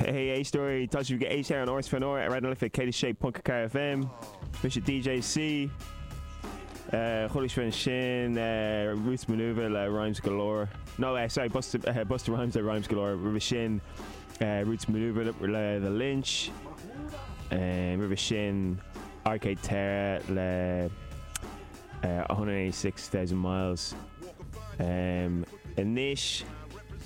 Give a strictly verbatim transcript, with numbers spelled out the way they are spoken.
Hey, A Story, tá si go éis ar an áras fan óir, a raidir lifa cé sé Punk Car F M, mi sé D J C, cholis fan sin, Roots Maneuver le Rhymes Galore. No, uh, sorry, Busta, uh, Busta Rhymes le Rhymes Galore, river sin, uh, Roots Maneuver le The Lynch, uh, river sin, Arcade Terra le uh, one hundred eighty-six thousand miles. Um, Anish,